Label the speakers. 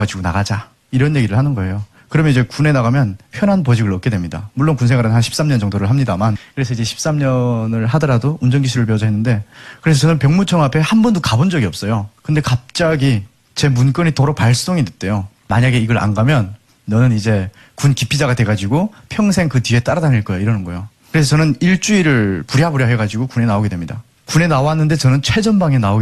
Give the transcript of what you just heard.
Speaker 1: 가지고 나가자. 이런 얘기를 하는 거예요. 그러면 이제 군에 나가면 편한 보직을 얻게 됩니다. 물론 군 생활은 한 13년 정도를 합니다만. 그래서 이제 13년을 하더라도 운전기술을 배워서 했는데, 그래서 저는 병무청 앞에 한 번도 가본 적이 없어요. 근데 갑자기 제 문건이 도로 발송이 됐대요. 만약에 이걸 안 가면 너는 이제 군 기피자가 돼가지고 평생 그 뒤에 따라다닐 거야, 이러는 거예요. 그래서 저는 일주일을 부랴부랴 해가지고 군에 나오게 됩니다. 군에 나왔는데 저는 최전방에 나오게